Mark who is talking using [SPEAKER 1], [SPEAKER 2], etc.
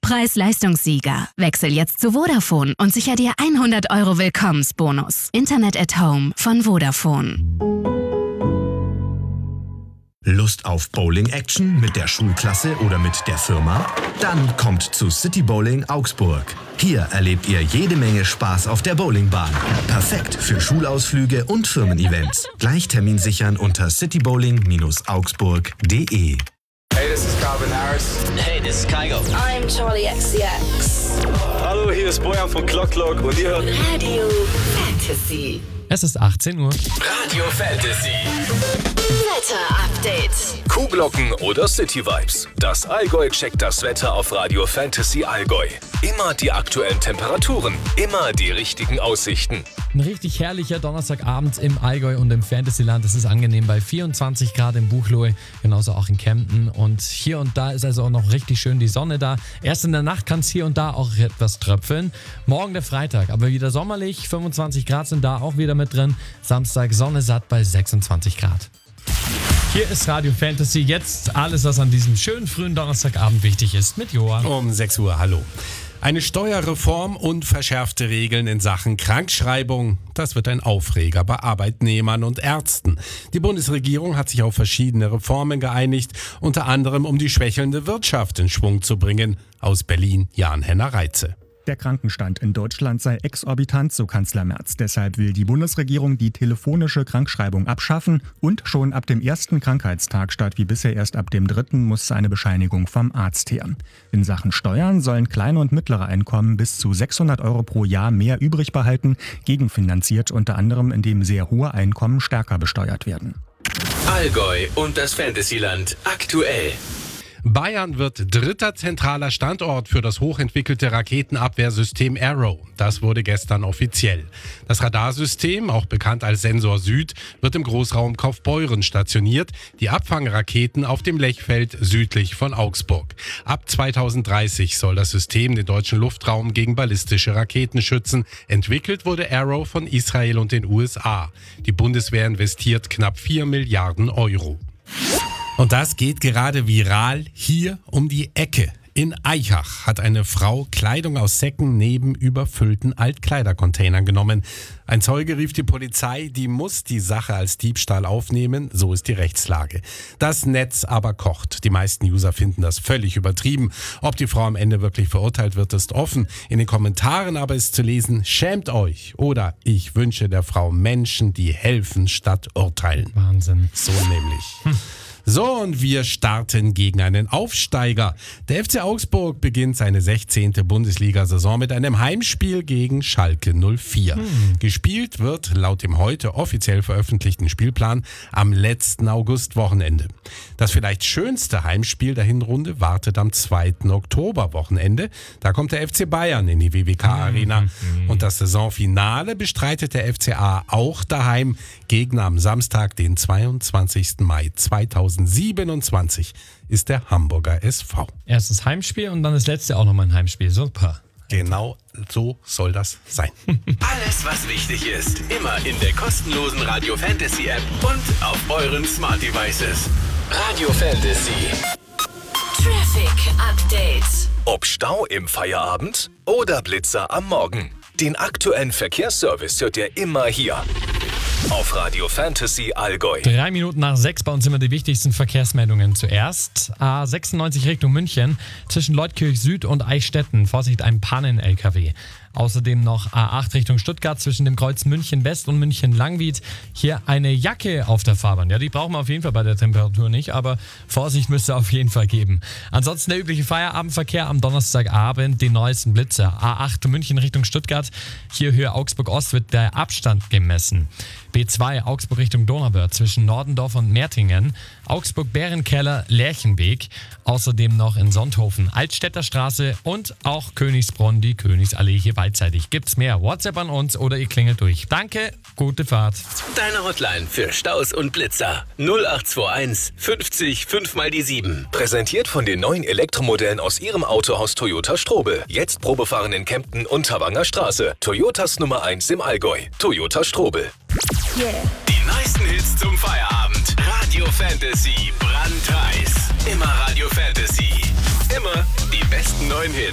[SPEAKER 1] Preis-Leistungssieger. Wechsel jetzt zu Vodafone und sicher dir 100 € Willkommensbonus. Internet at Home von Vodafone.
[SPEAKER 2] Lust auf Bowling-Action mit der Schulklasse oder mit der Firma? Dann kommt zu City Bowling Augsburg. Hier erlebt ihr jede Menge Spaß auf der Bowlingbahn. Perfekt für Schulausflüge und Firmen-Events. Gleich Termin sichern unter citybowling-augsburg.de.
[SPEAKER 3] Hey, this is Calvin Harris.
[SPEAKER 4] Hey, this is Kygo.
[SPEAKER 5] I'm Charlie XCX.
[SPEAKER 3] Hallo, hier ist Bojan von Clock Clock und ihr hört
[SPEAKER 5] Radio Fantasy.
[SPEAKER 6] Es ist 18 Uhr.
[SPEAKER 4] Radio Fantasy.
[SPEAKER 5] Wetter-Update.
[SPEAKER 4] Kuhglocken oder City Vibes. Das Allgäu checkt das Wetter auf Radio Fantasy Allgäu. Immer die aktuellen Temperaturen, immer die richtigen Aussichten.
[SPEAKER 6] Ein richtig herrlicher Donnerstagabend im Allgäu und im Fantasyland. Es ist angenehm bei 24 Grad in Buchloe, genauso auch in Kempten. Und hier und da ist also auch noch richtig schön die Sonne da. Erst in der Nacht kann es hier und da auch etwas tröpfeln. Morgen der Freitag, aber wieder sommerlich. 25 Grad sind da auch wieder mit drin. Samstag Sonne satt bei 26 Grad. Hier ist Radio Fantasy. Jetzt alles, was an diesem schönen frühen Donnerstagabend wichtig ist, mit Johann.
[SPEAKER 7] Um 6 Uhr, hallo. Eine Steuerreform und verschärfte Regeln in Sachen Krankschreibung, das wird ein Aufreger bei Arbeitnehmern und Ärzten. Die Bundesregierung hat sich auf verschiedene Reformen geeinigt, unter anderem um die schwächelnde Wirtschaft in Schwung zu bringen. Aus Berlin, Jan-Henner Reitze.
[SPEAKER 8] Der Krankenstand in Deutschland sei exorbitant, so Kanzler Merz. Deshalb will die Bundesregierung die telefonische Krankschreibung abschaffen und schon ab dem ersten Krankheitstag statt wie bisher erst ab dem dritten muss eine Bescheinigung vom Arzt her. In Sachen Steuern sollen kleine und mittlere Einkommen bis zu 600 € pro Jahr mehr übrig behalten, gegenfinanziert unter anderem, indem sehr hohe Einkommen stärker besteuert werden.
[SPEAKER 4] Allgäu und das Fantasyland aktuell.
[SPEAKER 7] Bayern wird dritter zentraler Standort für das hochentwickelte Raketenabwehrsystem Arrow. Das wurde gestern offiziell. Das Radarsystem, auch bekannt als Sensor Süd, wird im Großraum Kaufbeuren stationiert. Die Abfangraketen auf dem Lechfeld südlich von Augsburg. Ab 2030 soll das System den deutschen Luftraum gegen ballistische Raketen schützen. Entwickelt wurde Arrow von Israel und den USA. Die Bundeswehr investiert knapp 4 Milliarden €. Und das geht gerade viral hier um die Ecke. In Aichach hat eine Frau Kleidung aus Säcken neben überfüllten Altkleidercontainern genommen. Ein Zeuge rief die Polizei, die muss die Sache als Diebstahl aufnehmen, so ist die Rechtslage. Das Netz aber kocht. Die meisten User finden das völlig übertrieben. Ob die Frau am Ende wirklich verurteilt wird, ist offen. In den Kommentaren aber ist zu lesen, schämt euch oder ich wünsche der Frau Menschen, die helfen statt urteilen.
[SPEAKER 6] Wahnsinn.
[SPEAKER 7] So nämlich. So, und wir starten gegen einen Aufsteiger. Der FC Augsburg beginnt seine 16. Bundesliga-Saison mit einem Heimspiel gegen Schalke 04. Gespielt wird laut dem heute offiziell veröffentlichten Spielplan am letzten Augustwochenende. Das vielleicht schönste Heimspiel der Hinrunde wartet am 2. Oktoberwochenende. Da kommt der FC Bayern in die WWK-Arena. Und das Saisonfinale bestreitet der FCA auch daheim. Gegner am Samstag, den 22. Mai 2027 ist der Hamburger SV.
[SPEAKER 6] Erstes Heimspiel und dann das letzte auch nochmal ein Heimspiel. Super.
[SPEAKER 7] Genau so soll das sein.
[SPEAKER 4] Alles, was wichtig ist, immer in der kostenlosen Radio Fantasy App und auf euren Smart Devices. Radio Fantasy.
[SPEAKER 5] Traffic Update.
[SPEAKER 4] Ob Stau im Feierabend oder Blitzer am Morgen. Den aktuellen Verkehrsservice hört ihr immer hier. Auf Radio Fantasy Allgäu.
[SPEAKER 6] 3 Minuten nach 6 bei uns immer die wichtigsten Verkehrsmeldungen. Zuerst A96 Richtung München zwischen Leutkirch Süd und Eichstätten. Vorsicht, ein Pannen-LKW. Außerdem noch A8 Richtung Stuttgart zwischen dem Kreuz München West und München Langwied. Hier eine Jacke auf der Fahrbahn. Ja, die brauchen wir auf jeden Fall bei der Temperatur nicht, aber Vorsicht müsste auf jeden Fall geben. Ansonsten der übliche Feierabendverkehr am Donnerstagabend, die neuesten Blitzer. A8 München Richtung Stuttgart. Hier Höhe Augsburg Ost wird der Abstand gemessen. B2 Augsburg Richtung Donauwörth zwischen Nordendorf und Mertingen. Augsburg-Bärenkeller, Lerchenweg. Außerdem noch in Sonthofen Altstädter Straße und auch Königsbronn, die Königsallee hier beidseitig. Gibt's mehr? WhatsApp an uns oder ihr klingelt durch. Danke, gute Fahrt.
[SPEAKER 4] Deine Hotline für Staus und Blitzer 0821 50 5 mal die 7. Präsentiert von den neuen Elektromodellen aus ihrem Autohaus Toyota Strobel. Jetzt Probefahren in Kempten und Havanger Straße. Toyotas Nummer 1 im Allgäu. Toyota Strobel.
[SPEAKER 5] Yeah.
[SPEAKER 4] Die neuesten Hits zum Feierabend. Radio Fantasy, brandheiß. Immer Radio Fantasy. Immer die besten neuen Hits.